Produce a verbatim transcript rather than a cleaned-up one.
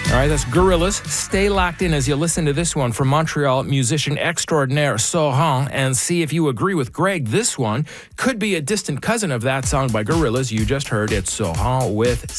All right, that's Gorillaz. Stay locked in as you listen to this one from Montreal musician extraordinaire Sohan, and see if you agree with Greg. This one could be a distant cousin of that song by Gorillaz you just heard. It's Sohan with